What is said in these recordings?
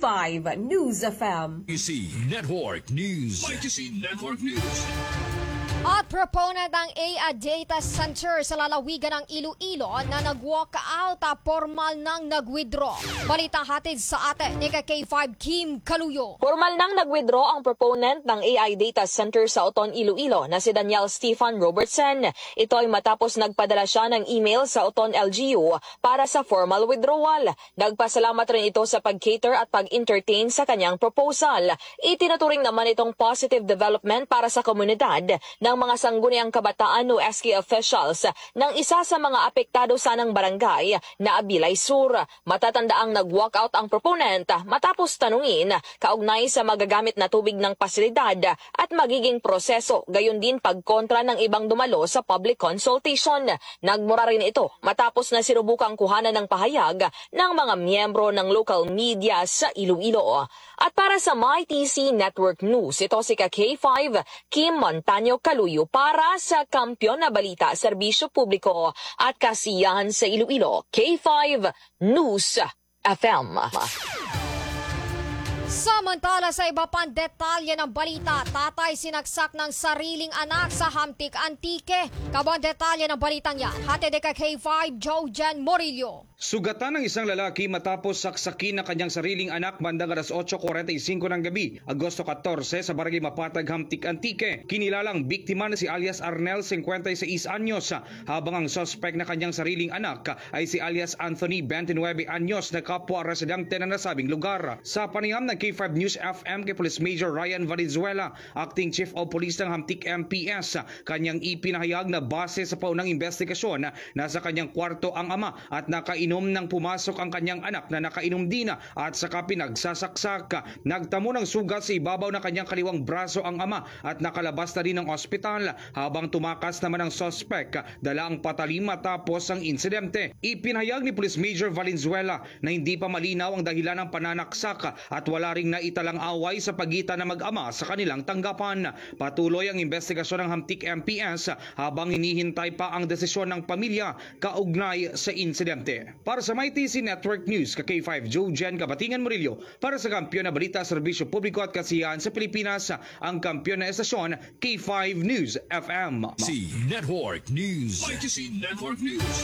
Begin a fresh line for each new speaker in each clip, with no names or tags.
K5 News FM.
Network News. Network News.
At proponent ng AI Data Center sa lalawigan ng Iloilo na nag-walk out formal nang nag-withdraw. Balita hatid sa atin ni K5 Kim Kaluyo.
Formal nang nag-withdraw ang proponent ng AI Data Center sa Oton, Iloilo na si Daniel Stephen Robertson. Ito ay matapos nagpadala siya ng email sa Oton LGU para sa formal withdrawal. Nagpasalamat rin ito sa pag-cater at pag-entertain sa kanyang proposal. Itinuturing naman itong positive development para sa komunidad ng mga sangguniang kabataan o SK officials ng isa sa mga apektado sanang barangay na Abilay Sur. Matatandaang nag-walkout ang proponent matapos tanungin kaugnay sa magagamit na tubig ng pasilidad at magiging proseso, gayon din pagkontra ng ibang dumalo sa public consultation. Nagmura rin ito matapos na sinubukang kuhanan ng pahayag ng mga miyembro ng local media sa Iloilo. At para sa MyTC Network News, ito si K5 Kim Montaño Kaluyo para sa Kampiyon na Balita, Serbisyo Publiko at Kasiyahan sa Iloilo, K5 News FM.
Samantala sa iba pang detalye ng balita, tatay sinaksak ng sariling anak sa Hamtik Antique. Kabang detalye ng balitang yan, hatid kay K5 Jojen Morillo.
Sugatan ng isang lalaki matapos saksakin ng kanyang sariling anak bandang alas 8:45 ng gabi, Agosto 14 sa Barangay Mapatag, Hamtik Antique. Kinilalang biktima na si alias Arnel, 56 anyos, habang ang suspect na kanyang sariling anak ay si alias Anthony, 29 anyos, na kapwa residente ng nasabing lugar. Sa panayam ng K5 News FM kay Police Major Ryan Valenzuela, Acting Chief of Police ng Hamtik MPS, kanyang ipinahayag na base sa paunang investigasyon nasa kanyang kwarto ang ama at nakainom nang pumasok ang kanyang anak na nakainom din at saka pinagsasaksak. Nagtamo ng sugat sa ibabaw ng kanyang kaliwang braso ang ama at nakalabas na rin ng ospital, habang tumakas naman ang suspect dala ang patalim matapos ang insidente. Ipinahayag ni Police Major Valenzuela na hindi pa malinaw ang dahilan ng pananaksak at wala ring naitalang away sa pagitan ng mag-ama sa kanilang tanggapan. Patuloy ang investigasyon ng Hamtik MPS habang hinihintay pa ang desisyon ng pamilya kaugnay sa insidente. Para sa MyTC Network News, K5 Jojen Kabatingan Murillo para sa Kampiyon na Balita, Serbisyo Publiko at Kasiyahan sa Pilipinas, ang kampiyon na estasyon K5 News FM.
Network News. MyTC Network News.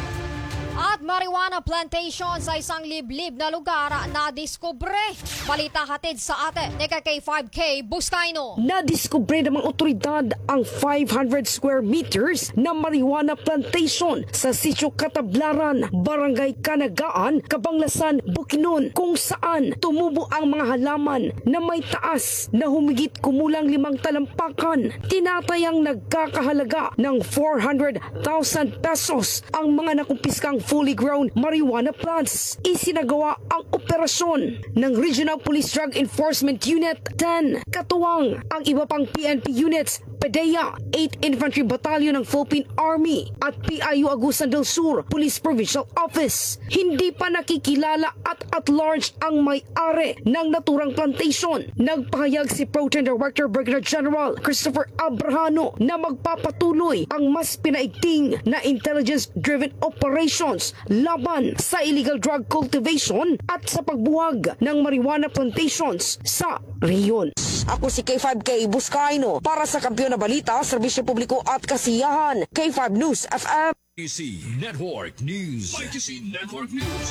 At marijuana plantation sa isang liblib na lugar na diskubre. Balita hatid sa atin ni K5K Buscaino.
Nadiskubre ng mga otoridad ang 500 square meters na marijuana plantation sa Sitio Katablaran, Barangay Kanagaan, Kabanglasan, Bukidnon, kung saan tumubo ang mga halaman na may taas na humigit kumulang 5 talampakan. Tinatayang nagkakahalaga ng 400,000 pesos ang mga nakumpiskang fully grown marijuana plants. Isinagawa ang operasyon ng Regional Police Drug Enforcement Unit 10. Katuwang ang iba pang PNP units, PDEA, 8th Infantry Battalion ng Philippine Army at PIU Agusan del Sur Police Provincial Office. Hindi pa nakikilala at large ang may-ari ng naturang plantation. Nagpahayag si Proton Director Brigadier General Christopher Abrahano na magpapatuloy ang mas pinaigting na intelligence-driven operations laban sa illegal drug cultivation at sa pagbuwag ng marijuana plantations sa rehiyon.
Ako si K5K Buscaino para sa Kampiyon na Balita, Serbisyo Publiko at Kasiyahan, K5 News FM.
MyTC Network News. MyTC Network News.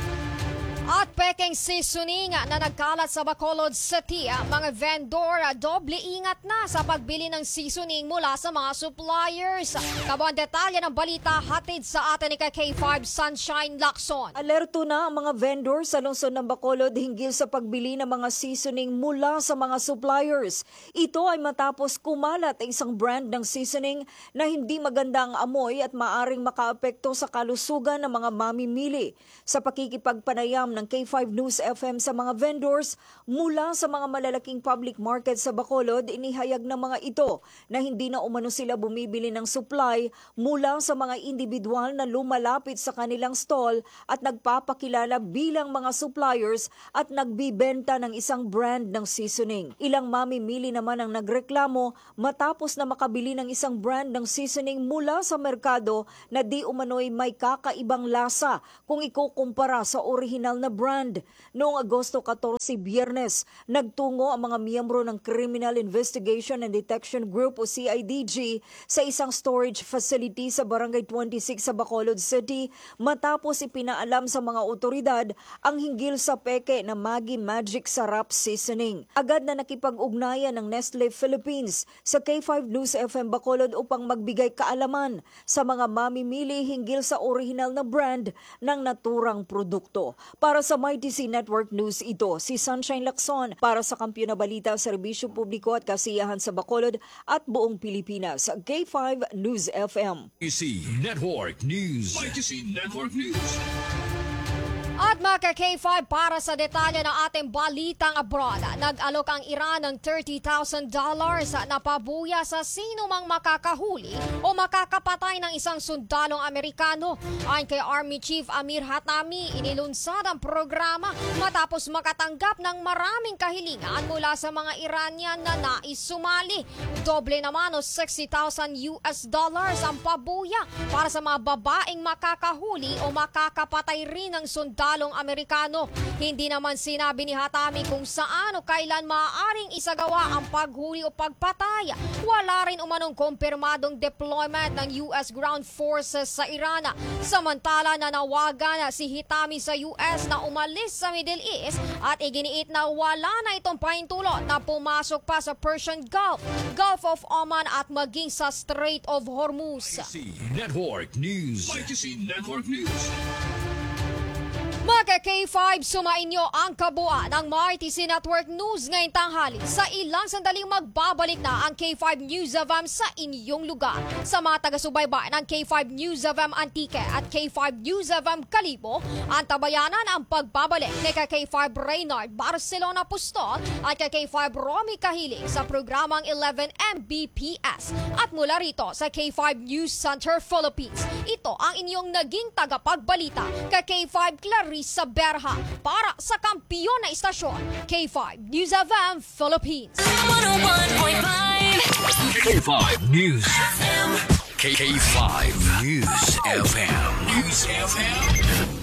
At peking seasoning na nagkalat sa Bacolod City, mga vendor doble ingat na sa pagbili ng seasoning mula sa mga suppliers. Kabang detalye ng balita hatid sa atin ni K5 Sunshine Lacson.
Alerto na ang mga vendor sa lungsod ng Bacolod hinggil sa pagbili ng mga seasoning mula sa mga suppliers. Ito ay matapos kumalat ang isang brand ng seasoning na hindi maganda ang amoy at maaring makaapekto sa kalusugan ng mga mamimili. Sa pakikipagpanayam ng K5 News FM sa mga vendors mula sa mga malalaking public market sa Bacolod, inihayag ng mga ito na hindi na umano sila bumibili ng supply mula sa mga individual na lumalapit sa kanilang stall at nagpapakilala bilang mga suppliers at nagbibenta ng isang brand ng seasoning. Ilang mamimili naman ang nagreklamo matapos na makabili ng isang brand ng seasoning mula sa merkado na di umano'y may kakaibang lasa kung ikukumpara sa orihinal na na brand. Noong Agosto 14, Biyernes, nagtungo ang mga miyembro ng Criminal Investigation and Detection Group o CIDG sa isang storage facility sa Barangay 26 sa Bacolod City matapos ipinaalam sa mga otoridad ang hinggil sa peke na Maggi Magic Sarap Seasoning. Agad na nakipag-ugnayan ng Nestle Philippines sa K5 News FM Bacolod upang magbigay kaalaman sa mga mamimili hinggil sa original na brand ng naturang produkto. Para sa MyTC Network News, ito si Sunshine Lacson para sa Kampiyon na Balita, Serbisyo Publiko at Kasiyahan sa Bacolod at buong Pilipinas. K5 News FM.
YTC Network News. YTC Network News.
At mga K5 para sa detalye ng ating balitang abroad, nag-alok ang Iran ng $30,000 na pabuya sa sino mang makakahuli o makakapatay ng isang sundalong Amerikano. Ayon kay Army Chief Amir Hatami, inilunsad ang programa matapos makatanggap ng maraming kahilingan mula sa mga Iranian na nais sumali. Doble naman o $60,000 ang pabuya para sa mga babaeng makakahuli o makakapatay rin ng sundalong Amerikano. Hindi naman sinabi ni Hatami kung saan o kailan maaaring isagawa ang paghuli o pagpatay. Wala rin umanong kumpirmadong deployment ng US Ground Forces sa Iran. Samantala nanawagan si Hatami sa US na umalis sa Middle East at iginiit na wala na itong pahintulot na pumasok pa sa Persian Gulf, Gulf of Oman at maging sa Strait of Hormuz.
YTC Network News. YTC Network News.
Mga K5, sumainyo ang kabuuan ng MyTC Network News ngayong tanghali. Sa ilang sandaling magbabalik na ang K5 News FM sa inyong lugar. Sa mga taga-subaybay ng K5 News FM Antique at K5 News FM Kalibo, ang tabayanan ang pagbabalik kay K5 Reynard Barcelona Pustol at kay K5 Romy Kahiling sa programang 11 Mbps. At mula rito sa K5 News Center Philippines, ito ang inyong naging tagapagbalita kay K5 Clarissa Berha para sa kampiyon na istasyon, K5 News FM Philippines.
101.5 K5 News FM. K5 News FM. News FM.